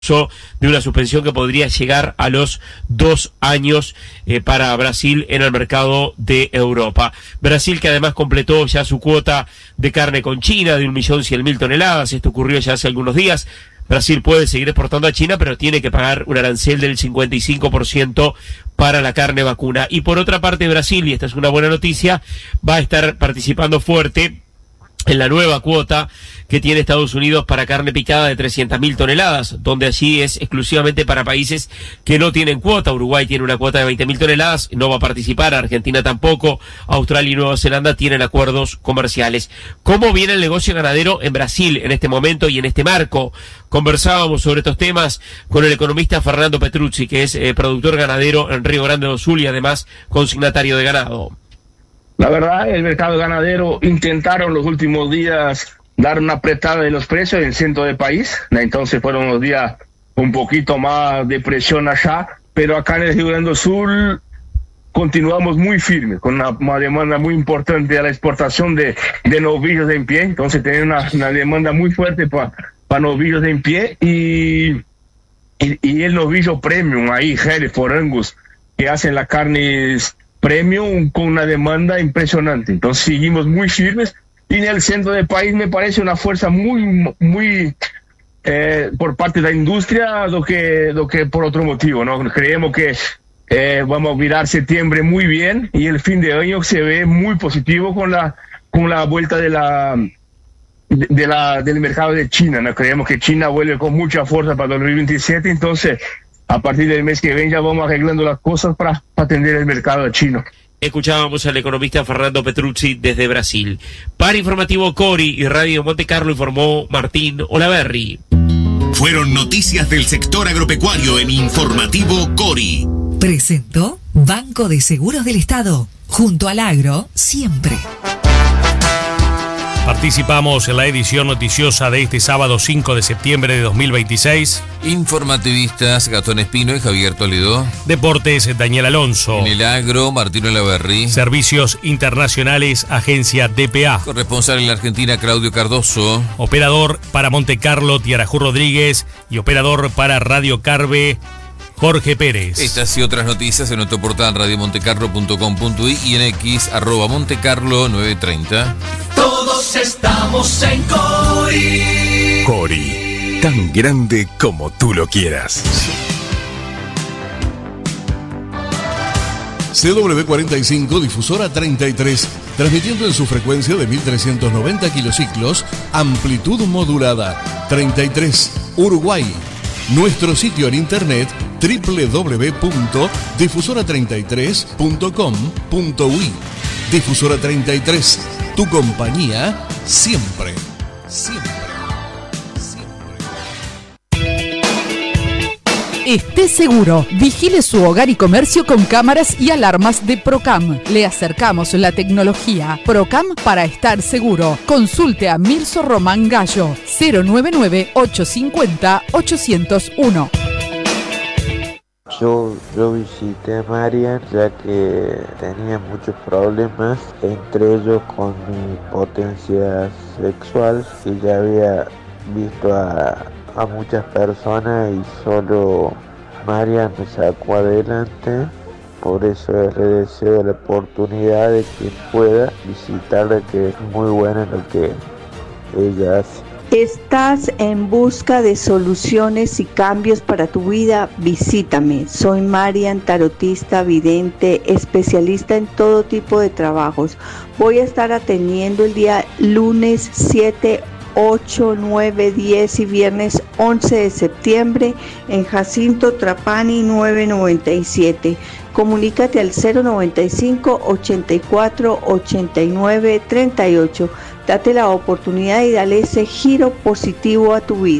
de una suspensión que podría llegar a los 2 años para Brasil en el mercado de Europa. Brasil, que además completó ya su cuota de carne con China de 1.100.000 toneladas. Esto ocurrió ya hace algunos días. Brasil puede seguir exportando a China, pero tiene que pagar un arancel del 55% para la carne vacuna. Y por otra parte, Brasil, y esta es una buena noticia, va a estar participando fuerte en la nueva cuota que tiene Estados Unidos para carne picada de 300.000 toneladas, donde allí es exclusivamente para países que no tienen cuota. Uruguay tiene una cuota de 20.000 toneladas, no va a participar, Argentina tampoco, Australia y Nueva Zelanda tienen acuerdos comerciales. ¿Cómo viene el negocio ganadero en Brasil en este momento y en este marco? Conversábamos sobre estos temas con el economista Fernando Petrucci, que es productor ganadero en Río Grande do Sul y además consignatario de ganado. La verdad, el mercado ganadero intentaron los últimos días dar una apretada de los precios en el centro del país, entonces fueron unos días un poquito más de presión allá, pero acá en el Río Grande do Sul continuamos muy firmes, con una demanda muy importante a la exportación de novillos en pie, entonces tenemos una demanda muy fuerte para novillos en pie y el novillo premium ahí, Hereford, Angus, que hacen las carnes premium con una demanda impresionante. Entonces seguimos muy firmes y en el centro del país me parece una fuerza muy por parte de la industria do que por otro motivo, ¿no? Creemos que vamos a mirar septiembre muy bien y el fin de año se ve muy positivo con la vuelta del mercado de China, ¿no? Creemos que China vuelve con mucha fuerza para 2027, entonces a partir del mes que viene ya vamos arreglando las cosas para atender el mercado chino. Escuchábamos al economista Fernando Petrucci desde Brasil. Para Informativo Cori y Radio Monte Carlo informó Martín Olaverri. Fueron noticias del sector agropecuario en Informativo Cori. Presentó Banco de Seguros del Estado. Junto al agro, siempre. Participamos en la edición noticiosa de este sábado 5 de septiembre de 2026. Informativistas Gastón Espino y Javier Toledo. Deportes Daniel Alonso. En el agro, Martín Olaverri. Servicios internacionales, agencia DPA. Corresponsal en la Argentina, Claudio Cardoso. Operador para Monte Carlo, Tiarajú Rodríguez. Y operador para Radio Carve, Jorge Pérez. Estas y otras noticias en nuestro portal radiomontecarlo.com.uy y en X @montecarlo 930. Todos estamos en Cori. Cori, tan grande como tú lo quieras. CW45, difusora 33, transmitiendo en su frecuencia de 1390 kilociclos, amplitud modulada, 33, Uruguay. Nuestro sitio en internet www.difusora33.com.uy. Difusora 33, tu compañía siempre, siempre, siempre. Esté seguro, vigile su hogar y comercio con cámaras y alarmas de Procam. Le acercamos la tecnología. Procam para estar seguro. Consulte a Mirso Román Gallo, 099-850-801. Yo visité a Marian ya que tenía muchos problemas, entre ellos con mi potencia sexual, y ya había visto a muchas personas y solo Marian me sacó adelante. Por eso le deseo la oportunidad de que pueda visitarla, que es muy buena en lo que ella hace. ¿Estás en busca de soluciones y cambios para tu vida? Visítame. Soy Marian, tarotista, vidente, especialista en todo tipo de trabajos. Voy a estar atendiendo el día lunes 7, 8, 9, 10 y viernes 11 de septiembre en Jacinto Trapani 997. Comunícate al 095 84 89 38. Date la oportunidad y dale ese giro positivo a tu vida.